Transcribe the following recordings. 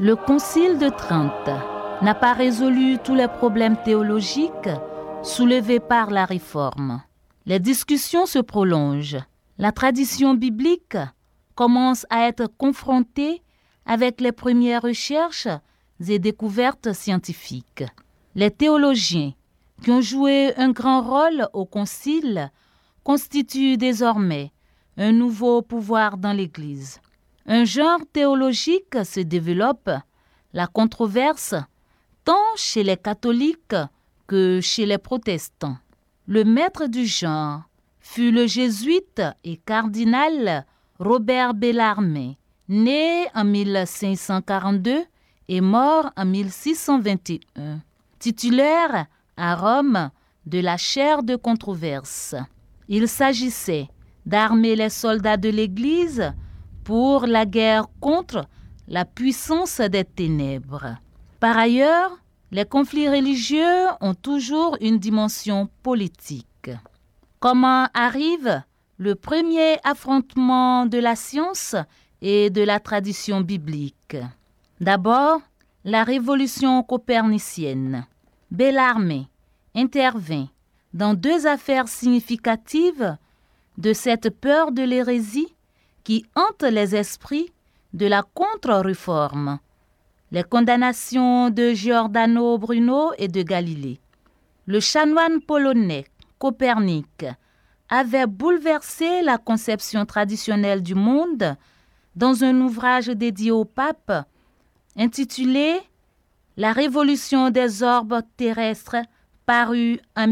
Le Concile de Trente n'a pas résolu tous les problèmes théologiques soulevés par la Réforme. Les discussions se prolongent. La tradition biblique commence à être confrontée avec les premières recherches et découvertes scientifiques. Les théologiens, qui ont joué un grand rôle au Concile, constituent désormais un nouveau pouvoir dans l'Église. Un genre théologique se développe, la controverse, tant chez les catholiques que chez les protestants. Le maître du genre fut le jésuite et cardinal Robert Bellarmine, né en 1542 et mort en 1621, titulaire à Rome de la chaire de controverse. Il s'agissait d'armer les soldats de l'Église pour la guerre contre la puissance des ténèbres. Par ailleurs, les conflits religieux ont toujours une dimension politique. Comment arrive le premier affrontement de la science et de la tradition biblique? D'abord, la révolution copernicienne. Bellarmine intervint dans deux affaires significatives de cette peur de l'hérésie qui hante les esprits de la contre-réforme, les condamnations de Giordano Bruno et de Galilée. Le chanoine polonais Copernic avait bouleversé la conception traditionnelle du monde dans un ouvrage dédié au pape intitulé « La révolution des orbes terrestres » paru en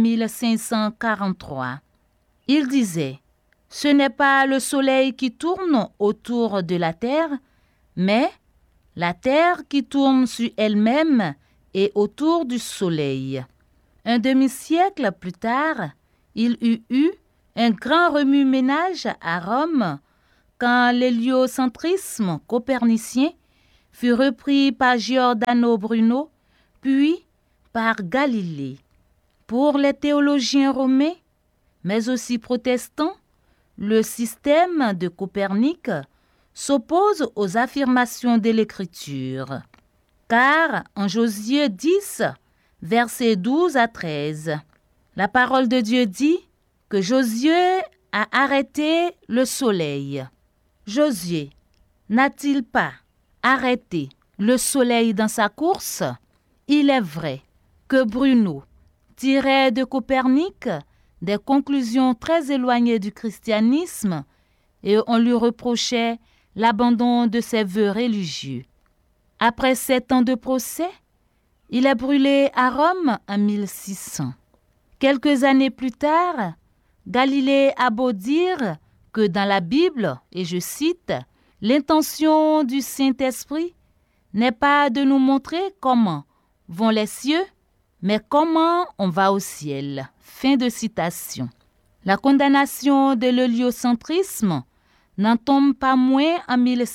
1543. Il disait « Ce n'est pas le soleil qui tourne autour de la terre, mais la terre qui tourne sur elle-même et autour du soleil. » Un demi-siècle plus tard, il y eut un grand remue-ménage à Rome quand l'héliocentrisme copernicien fut repris par Giordano Bruno, puis par Galilée. Pour les théologiens romains, mais aussi protestants, le système de Copernic s'oppose aux affirmations de l'Écriture. Car en Josué 10, versets 12 à 13, la parole de Dieu dit que Josué a arrêté le soleil. Josué n'a-t-il pas arrêté le soleil dans sa course? Il est vrai que Bruno tirait de Copernic des conclusions très éloignées du christianisme et on lui reprochait l'abandon de ses vœux religieux. Après 7 ans de procès, il est brûlé à Rome en 1600. Quelques années plus tard, Galilée a beau dire que dans la Bible, et je cite, « L'intention du Saint-Esprit n'est pas de nous montrer comment vont les cieux, mais comment on va au ciel. » Fin de citation. La condamnation de l'héliocentrisme n'en tombe pas moins en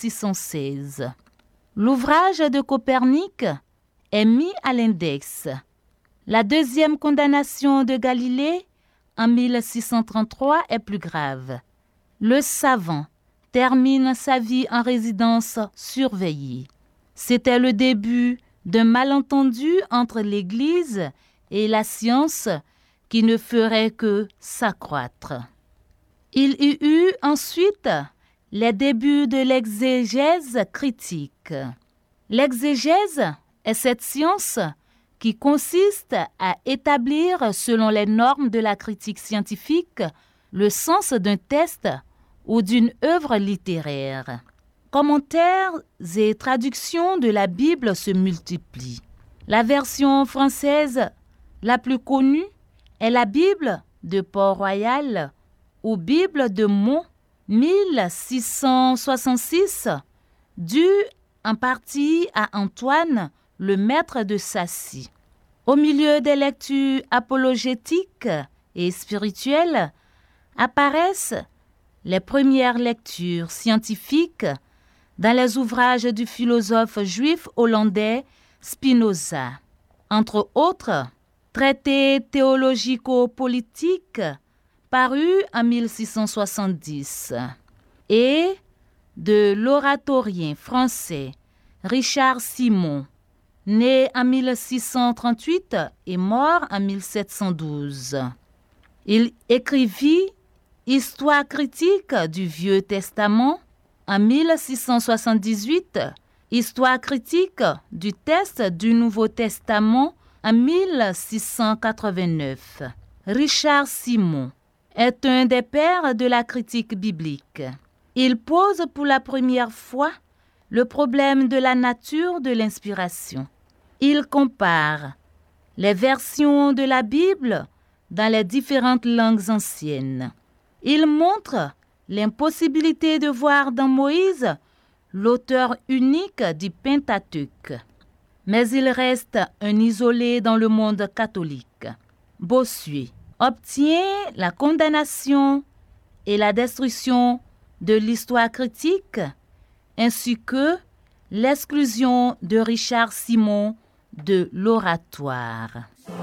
1616. L'ouvrage de Copernic est mis à l'index. La deuxième condamnation de Galilée en 1633 est plus grave. Le savant termine sa vie en résidence surveillée. C'était le début d'un malentendu entre l'Église et la science qui ne ferait que s'accroître. Il y eut ensuite les débuts de l'exégèse critique. L'exégèse est cette science qui consiste à établir, selon les normes de la critique scientifique, le sens d'un texte ou d'une œuvre littéraire. Commentaires et traductions de la Bible se multiplient. La version française la plus connue est la Bible de Port-Royal ou Bible de Mont 1666, due en partie à Antoine, le maître de Sassy. Au milieu des lectures apologétiques et spirituelles apparaissent les premières lectures scientifiques dans les ouvrages du philosophe juif hollandais Spinoza. Entre autres, Traité théologico-politique paru en 1670 et de l'oratorien français Richard Simon, né en 1638 et mort en 1712. Il écrivit Histoire critique du Vieux Testament en 1678, Histoire critique du texte du Nouveau Testament en 1689. Richard Simon est un des pères de la critique biblique. Il pose pour la première fois le problème de la nature de l'inspiration. Il compare les versions de la Bible dans les différentes langues anciennes. Il montre l'impossibilité de voir dans Moïse l'auteur unique du Pentateuque. Mais il reste un isolé dans le monde catholique. Bossuet obtient la condamnation et la destruction de l'histoire critique, ainsi que l'exclusion de Richard Simon de l'oratoire.